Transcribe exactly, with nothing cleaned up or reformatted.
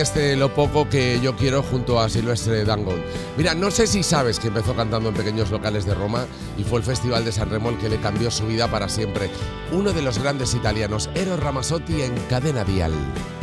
Este Lo poco que yo quiero junto a Silvestre Dangond. Mira, no sé si sabes que empezó cantando en pequeños locales de Roma y fue el Festival de San Remo el que le cambió su vida para siempre. Uno de los grandes italianos, Eros Ramazzotti, en Cadena Dial.